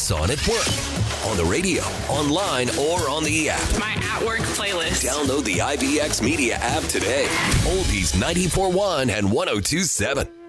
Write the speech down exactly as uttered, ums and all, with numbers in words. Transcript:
us on at work, on the radio, online, or on the app. My at work playlist. Download the I B X Media app today. Oldies ninety-four point one and one oh two point seven.